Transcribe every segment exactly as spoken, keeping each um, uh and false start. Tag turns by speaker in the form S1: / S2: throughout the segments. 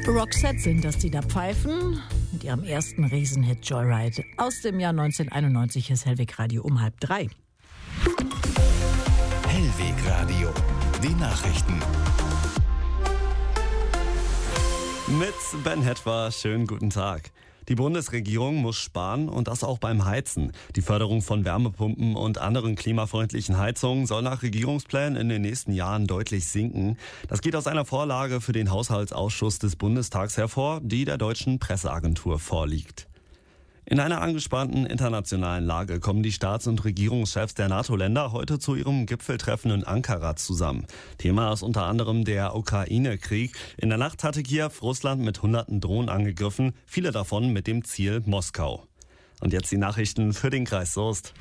S1: Roxette sind das, die da pfeifen, mit ihrem ersten Riesenhit Joyride. Aus dem Jahr neunzehnhunderteinundneunzig ist Hellweg Radio um halb drei.
S2: Hellweg Radio, die Nachrichten.
S3: Mit Ben Hetwa, schönen guten Tag. Die Bundesregierung muss sparen und das auch beim Heizen. Die Förderung von Wärmepumpen und anderen klimafreundlichen Heizungen soll nach Regierungsplänen in den nächsten Jahren deutlich sinken. Das geht aus einer Vorlage für den Haushaltsausschuss des Bundestags hervor, die der deutschen Presseagentur vorliegt. In einer angespannten internationalen Lage kommen die Staats- und Regierungschefs der NATO-Länder heute zu ihrem Gipfeltreffen in Ankara zusammen. Thema ist unter anderem der Ukraine-Krieg. In der Nacht hatte Kiew Russland mit hunderten Drohnen angegriffen, viele davon mit dem Ziel Moskau. Und jetzt die Nachrichten für den Kreis Soest.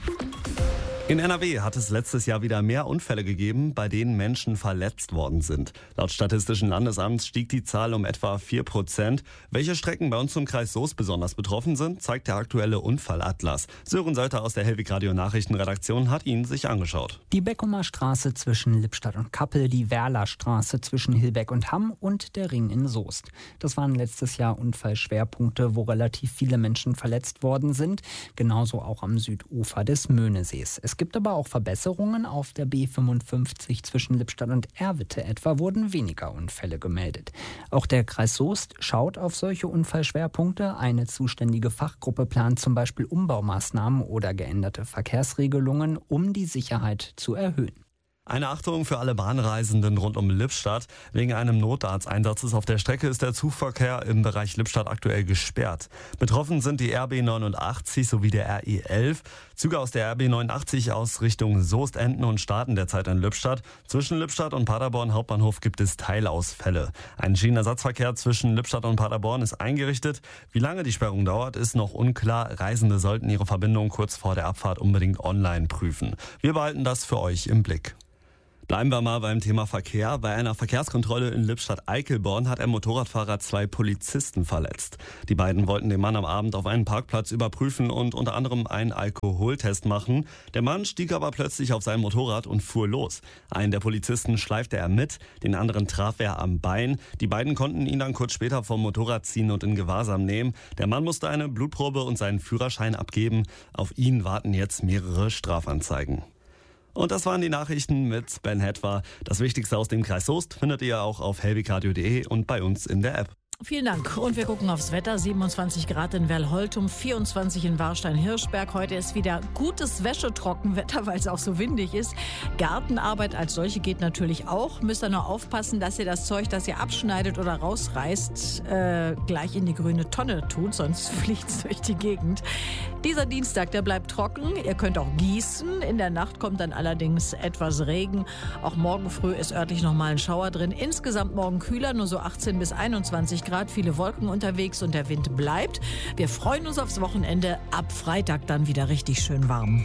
S3: In N R W hat es letztes Jahr wieder mehr Unfälle gegeben, bei denen Menschen verletzt worden sind. Laut Statistischen Landesamts stieg die Zahl um etwa vier Prozent. Welche Strecken bei uns im Kreis Soest besonders betroffen sind, zeigt der aktuelle Unfallatlas. Sören Sölter aus der Hellweg Radio Nachrichtenredaktion hat ihn sich angeschaut.
S4: Die Beckumer Straße zwischen Lippstadt und Kappel, die Werler-Straße zwischen Hilbeck und Hamm und der Ring in Soest. Das waren letztes Jahr Unfallschwerpunkte, wo relativ viele Menschen verletzt worden sind. Genauso auch am Südufer des Möhnesees. Es gibt aber auch Verbesserungen. Auf der B fünfundfünfzig zwischen Lippstadt und Erwitte etwa wurden weniger Unfälle gemeldet. Auch der Kreis Soest schaut auf solche Unfallschwerpunkte. Eine zuständige Fachgruppe plant zum Beispiel Umbaumaßnahmen oder geänderte Verkehrsregelungen, um die Sicherheit zu erhöhen.
S3: Eine Achtung für alle Bahnreisenden rund um Lippstadt. Wegen einem Notarzteinsatzes auf der Strecke ist der Zugverkehr im Bereich Lippstadt aktuell gesperrt. Betroffen sind die R B neunundachtzig sowie der R E elf. Züge aus der R B neunundachtzig aus Richtung Soest enden und starten derzeit in Lippstadt. Zwischen Lippstadt und Paderborn Hauptbahnhof gibt es Teilausfälle. Ein Schienenersatzverkehr zwischen Lippstadt und Paderborn ist eingerichtet. Wie lange die Sperrung dauert, ist noch unklar. Reisende sollten ihre Verbindung kurz vor der Abfahrt unbedingt online prüfen. Wir behalten das für euch im Blick. Bleiben wir mal beim Thema Verkehr. Bei einer Verkehrskontrolle in Lippstadt-Eickelborn hat ein Motorradfahrer zwei Polizisten verletzt. Die beiden wollten den Mann am Abend auf einem Parkplatz überprüfen und unter anderem einen Alkoholtest machen. Der Mann stieg aber plötzlich auf sein Motorrad und fuhr los. Einen der Polizisten schleifte er mit, den anderen traf er am Bein. Die beiden konnten ihn dann kurz später vom Motorrad ziehen und in Gewahrsam nehmen. Der Mann musste eine Blutprobe und seinen Führerschein abgeben. Auf ihn warten jetzt mehrere Strafanzeigen. Und das waren die Nachrichten mit Ben Hetwa. Das Wichtigste aus dem Kreis Soest findet ihr auch auf hellwegradio punkt de und bei uns in der App.
S1: Vielen Dank. Und wir gucken aufs Wetter. siebenundzwanzig Grad in Werlholtum, vierundzwanzig in Warstein-Hirschberg. Heute ist wieder gutes Wäschetrockenwetter, weil es auch so windig ist. Gartenarbeit als solche geht natürlich auch. Müsst ihr nur aufpassen, dass ihr das Zeug, das ihr abschneidet oder rausreißt, äh, gleich in die grüne Tonne tut, sonst fliegt es durch die Gegend. Dieser Dienstag, der bleibt trocken. Ihr könnt auch gießen. In der Nacht kommt dann allerdings etwas Regen. Auch morgen früh ist örtlich noch mal ein Schauer drin. Insgesamt morgen kühler, nur so achtzehn bis einundzwanzig Grad. Viele Wolken unterwegs und der Wind bleibt. Wir freuen uns aufs Wochenende. Ab Freitag dann wieder richtig schön warm.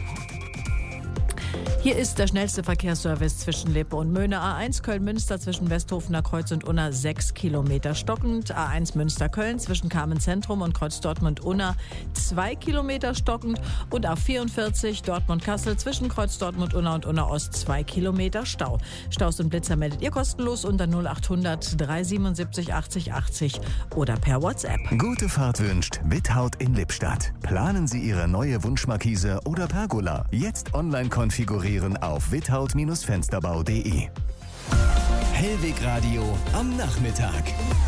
S1: Hier ist der schnellste Verkehrsservice zwischen Lippe und Möhne. A eins Köln-Münster zwischen Westhofener Kreuz und Unna sechs Kilometer stockend. A eins Münster-Köln zwischen Kamen-Zentrum und Kreuz Dortmund-Unna zwei Kilometer stockend. Und A vierundvierzig Dortmund-Kassel zwischen Kreuz Dortmund-Unna und Unna-Ost zwei Kilometer Stau. Staus und Blitzer meldet ihr kostenlos unter null achthundert dreihundertsiebenundsiebzig achtzig achtzig oder per WhatsApp.
S2: Gute Fahrt wünscht Without in Lippstadt. Planen Sie Ihre neue Wunschmarkise oder Pergola. Jetzt online konfigurieren auf without Fensterbau punkt de. Hellweg Radio am Nachmittag.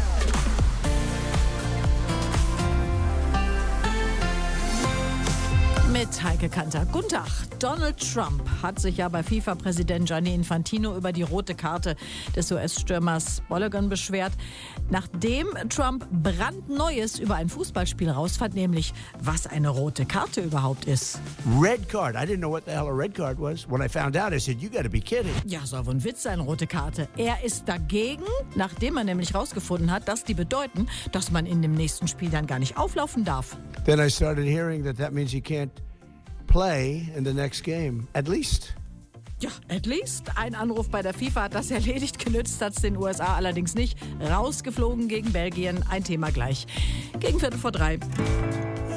S1: Mit Heike Kanter. Guten Tag. Donald Trump hat sich ja bei FIFA-Präsident Gianni Infantino über die rote Karte des U S-Stürmers Balogun beschwert. Nachdem Trump brandneues über ein Fußballspiel rausfand, nämlich was eine rote Karte überhaupt ist.
S5: Red card. I didn't know what the hell a red card was. When I found out, I said, you gotta be kidding.
S1: Ja, soll wohl ein Witz sein, rote Karte. Er ist dagegen, nachdem er nämlich rausgefunden hat, dass die bedeuten, dass man in dem nächsten Spiel dann gar nicht auflaufen darf.
S5: Then I started hearing that that means he can't play in the next game, at least.
S1: Ja, at least. Ein Anruf bei der FIFA hat das erledigt. Genützt hat es den U S A allerdings nicht. Rausgeflogen gegen Belgien. Ein Thema gleich. Gegen Viertel vor drei.